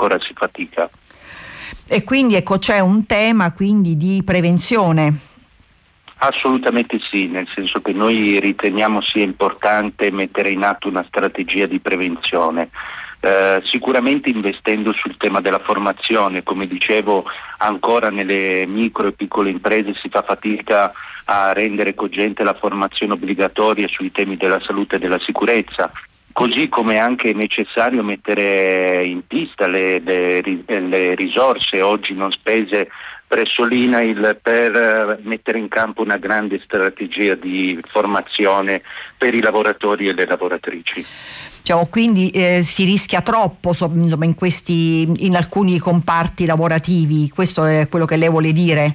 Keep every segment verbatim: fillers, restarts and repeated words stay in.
ancora si fatica. E quindi ecco, c'è un tema quindi di prevenzione. Assolutamente sì, nel senso che noi riteniamo sia importante mettere in atto una strategia di prevenzione. Eh, sicuramente investendo sul tema della formazione, come dicevo, ancora nelle micro e piccole imprese si fa fatica a rendere cogente la formazione obbligatoria sui temi della salute e della sicurezza, così come anche è necessario mettere in pista le, le, le risorse oggi non spese presso l'I N A I L per mettere in campo una grande strategia di formazione per i lavoratori e le lavoratrici. Diciamo, quindi eh, si rischia troppo so, insomma, in questi in alcuni comparti lavorativi, questo è quello che lei vuole dire?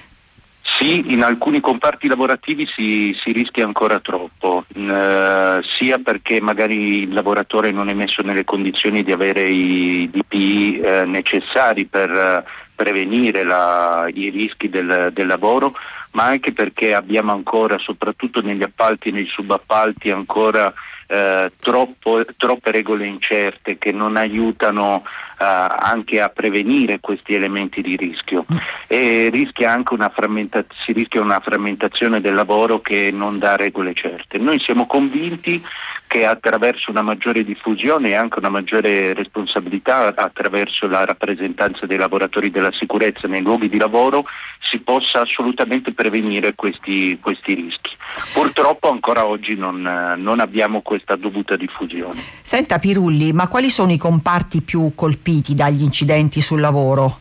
Sì, in alcuni comparti lavorativi si, si rischia ancora troppo, eh, sia perché magari il lavoratore non è messo nelle condizioni di avere i D P I eh, necessari per eh, prevenire la, i rischi del, del lavoro, ma anche perché abbiamo ancora, soprattutto negli appalti e nei subappalti, ancora Eh, troppo, troppe regole incerte che non aiutano eh, anche a prevenire questi elementi di rischio, e rischia anche una frammenta- si rischia una frammentazione del lavoro che non dà regole certe. Noi siamo convinti che attraverso una maggiore diffusione e anche una maggiore responsabilità attraverso la rappresentanza dei lavoratori della sicurezza nei luoghi di lavoro si possa assolutamente prevenire questi, questi rischi. Purtroppo ancora oggi non, non abbiamo questa dovuta diffusione. Senta Pirulli, ma quali sono i comparti più colpiti dagli incidenti sul lavoro?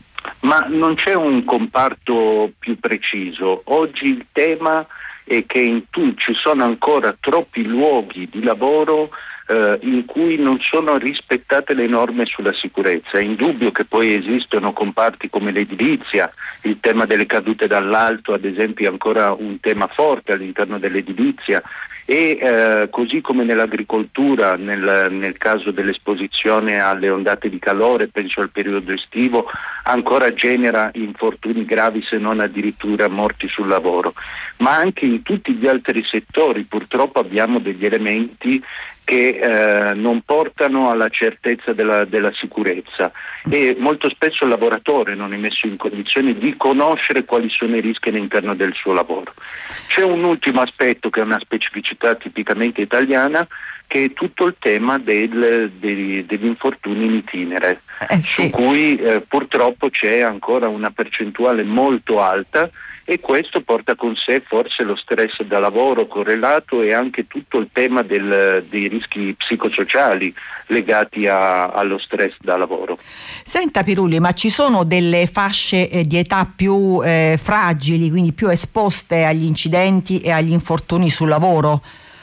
Ma non c'è un comparto più preciso. Oggi il tema è che in tu ci sono ancora troppi luoghi di lavoro eh, in cui non sono rispettate le norme sulla sicurezza. È indubbio che poi esistono comparti come l'edilizia, il tema delle cadute dall'alto ad esempio è ancora un tema forte all'interno dell'edilizia, e eh, così come nell'agricoltura, nel, nel caso dell'esposizione alle ondate di calore, penso al periodo estivo, ancora genera infortuni gravi se non addirittura morti sul lavoro. Ma anche in tutti gli altri settori purtroppo abbiamo degli elementi che eh, non portano alla certezza della, della sicurezza, e molto spesso il lavoratore non è messo in condizione di conoscere quali sono i rischi all'interno del suo lavoro. C'è un ultimo aspetto che è una specificità tipicamente italiana, che è tutto il tema del, dei, degli infortuni in itinere, eh, sì. su cui eh, purtroppo c'è ancora una percentuale molto alta, e questo porta con sé forse lo stress da lavoro correlato e anche tutto il tema del, dei rischi psicosociali legati a, allo stress da lavoro. Senta Pirulli, ma ci sono delle fasce eh, di età più eh, fragili, quindi più esposte agli incidenti e agli infortuni sul lavoro?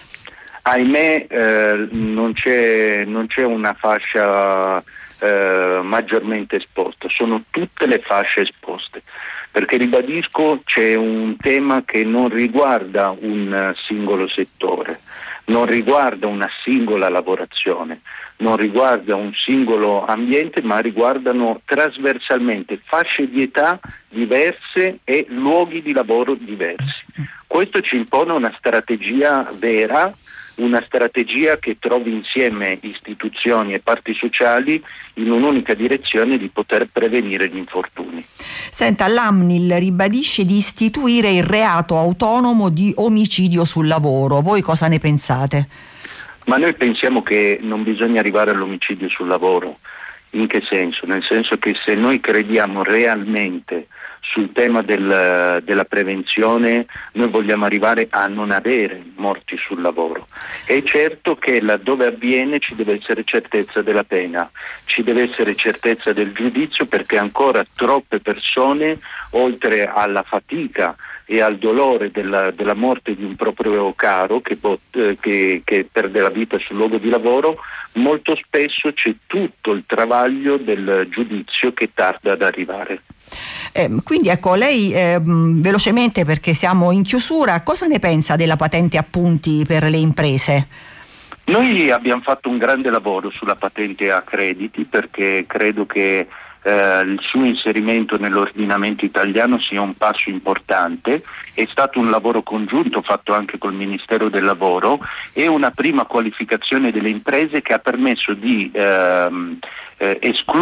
Ahimè eh, non c'è, non c'è una fascia eh, maggiormente esposta, sono tutte le fasce esposte. Perché ribadisco, c'è un tema che non riguarda un singolo settore, non riguarda una singola lavorazione, non riguarda un singolo ambiente, ma riguardano trasversalmente fasce di età diverse e luoghi di lavoro diversi. Questo ci impone una strategia vera, una strategia che trovi insieme istituzioni e parti sociali in un'unica direzione di poter prevenire gli infortuni. Senta, l'Amnil ribadisce di istituire il reato autonomo di omicidio sul lavoro. Voi cosa ne pensate? Ma noi pensiamo che non bisogna arrivare all'omicidio sul lavoro. In che senso? Nel senso che se noi crediamo realmente sul tema del, della prevenzione, noi vogliamo arrivare a non avere morti sul lavoro. È certo che laddove avviene ci deve essere certezza della pena, ci deve essere certezza del giudizio, perché ancora troppe persone, oltre alla fatica e al dolore della, della morte di un proprio caro che, eh, che, che perde la vita sul luogo di lavoro, molto spesso c'è tutto il travaglio del giudizio che tarda ad arrivare. Eh, quindi ecco, lei eh, velocemente, perché siamo in chiusura, cosa ne pensa della patente a punti per le imprese? Noi abbiamo fatto un grande lavoro sulla patente a crediti, perché credo che eh, il suo inserimento nell'ordinamento italiano sia un passo importante. È stato un lavoro congiunto fatto anche col Ministero del Lavoro, e una prima qualificazione delle imprese che ha permesso di ehm, eh, escludere